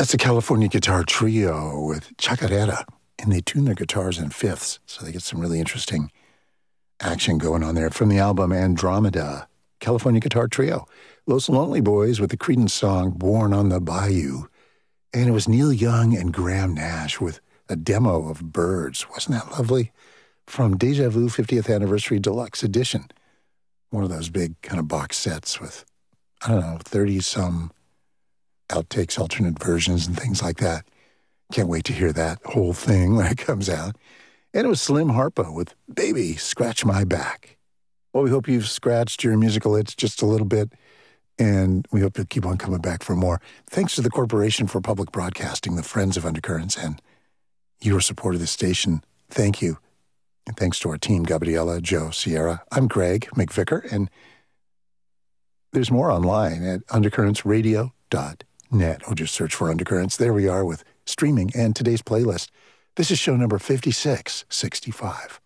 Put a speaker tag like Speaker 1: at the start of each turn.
Speaker 1: That's the California Guitar Trio with Chacarera, and they tune their guitars in fifths, so they get some really interesting action going on there. From the album Andromeda, California Guitar Trio, Los Lonely Boys with the Creedence song Born on the Bayou, and it was Neil Young and Graham Nash with a demo of Birds. Wasn't that lovely? From Deja Vu 50th Anniversary Deluxe Edition, one of those big kind of box sets with, 30-some outtakes, alternate versions, and things like that. Can't wait to hear that whole thing when it comes out. And it was Slim Harpo with Baby, Scratch My Back. Well, we hope you've scratched your musical itch just a little bit, and we hope you'll keep on coming back for more. Thanks to the Corporation for Public Broadcasting, the Friends of Undercurrents, and your support of the station. Thank you. And thanks to our team, Gabriella, Joe, Sierra. I'm Greg McVicker, and there's more online at undercurrentsradio.net. Or just search for Undercurrents. There we are with streaming and today's playlist. This is show number 5665.